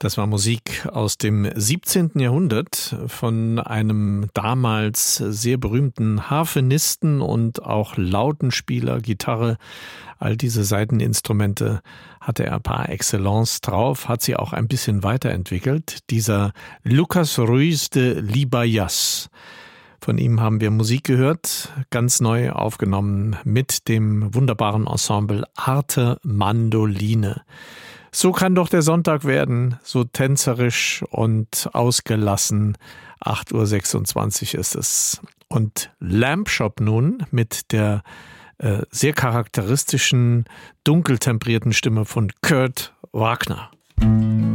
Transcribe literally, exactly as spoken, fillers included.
Das war Musik aus dem siebzehnten Jahrhundert von einem damals sehr berühmten Harfenisten und auch Lautenspieler, Gitarre. All diese Saiteninstrumente hatte er par excellence drauf, hat sie auch ein bisschen weiterentwickelt. Dieser Lucas Ruiz de Libayas. Von ihm haben wir Musik gehört, ganz neu aufgenommen mit dem wunderbaren Ensemble Arte Mandoline. So kann doch der Sonntag werden, so tänzerisch und ausgelassen. acht Uhr sechsundzwanzig ist es. Und Lamp Shop nun mit der äh, sehr charakteristischen, dunkeltemperierten Stimme von Kurt Wagner.